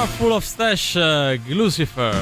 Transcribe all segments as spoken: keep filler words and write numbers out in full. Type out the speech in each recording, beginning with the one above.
Full of Stash, Lucifer.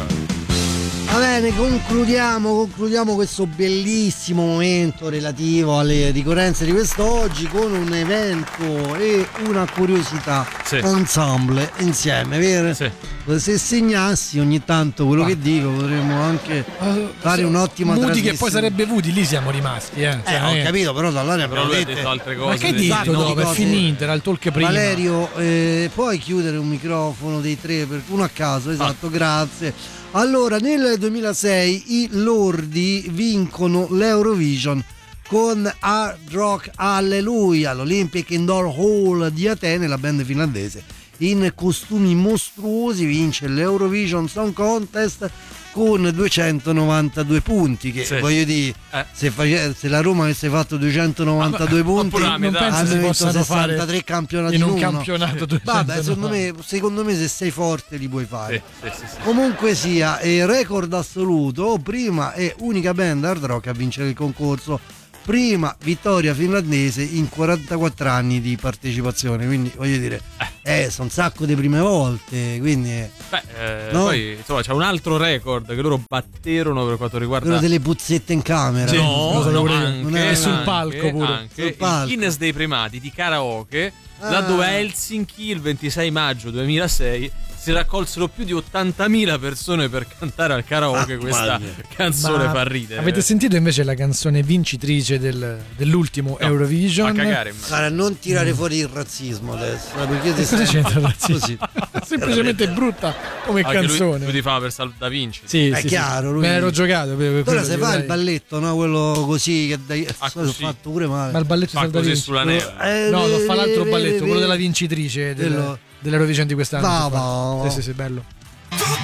Va bene, concludiamo, concludiamo questo bellissimo momento relativo alle ricorrenze di quest'oggi con un evento e una curiosità, sì. Ensemble insieme, vero? Sì. Se segnassi ogni tanto quello ah. che dico potremmo anche uh, fare un'ottima Woody trasmissione. Che poi sarebbe Woody, lì siamo rimasti eh, eh ho capito, però dall'aria abbiamo detto, detto altre cose. Ma che hai detto dopo? È finita, era il talk prima. Valerio, eh, puoi chiudere un microfono dei tre, per uno a caso, esatto, ah. grazie. Allora, nel duemilasei i Lordi vincono l'Eurovision con Hard Rock Hallelujah all'Olympic Indoor Hall di Atene. La band finlandese in costumi mostruosi vince l'Eurovision Song Contest con duecentonovantadue punti, che sì. voglio dire, eh. se, face, se la Roma avesse fatto duecentonovantadue ah, punti non penso si possano fare sessantatré campionati in un uno. campionato Vabbè, secondo me, secondo me se sei forte li puoi fare. Sì, sì, sì, sì. Comunque sia, eh, record assoluto, prima e unica band hard rock a vincere il concorso, prima vittoria finlandese in quarantaquattro anni di partecipazione, quindi voglio dire eh, sono un sacco di prime volte, quindi beh, eh, no? Poi insomma c'è un altro record che loro batterono per quanto riguarda quello delle puzzette in camera. Sì, no, no, no, anche, non è sul palco anche, pure anche sul palco. Il Guinness dei primati di karaoke, ah. laddove a Helsinki il ventisei maggio duemilasei si raccolsero più di ottantamila persone per cantare al karaoke ah, questa mania. Canzone. Ma fa ridere. Avete sentito invece la canzone vincitrice del, dell'ultimo no, Eurovision? A cagare. Guarda, non tirare mm. fuori il razzismo adesso, perché ti cosa c'entra il razzismo? Semplicemente brutta come ah, canzone. Lui, lui ti fa per Sal Da Vinci. Sì, è sì, chiaro. Sì. Lui... Me l'ero giocato. Ora se fa il balletto, no? Quello così che dai... ah, ho fatto pure male. Ma il balletto fa Sal Da Vinci sulla neve. Eh, no, lo fa l'altro balletto, quello della vincitrice del, dell'Eurovision di quest'anno. Va, va, va. Sì, sì, sì, bello.